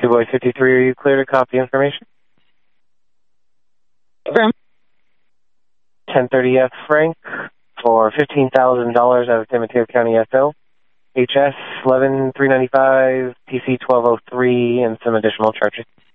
2 Boy 53, are you clear to copy information? Affirm. 1030F Frank for $15,000 out of San Mateo County SO. HS 11395, PC 1203, and some additional charges.